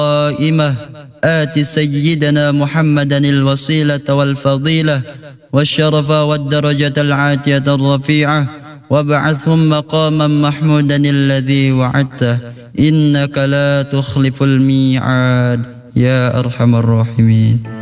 قائمة آت سيدنا محمدا الوسيلة والفضيلة والشرف والدرجة العاتية الرفيعة وابعثهم مقاما محمودا الذي وعدته إنك لا تخلف الميعاد يا أرحم الراحمين.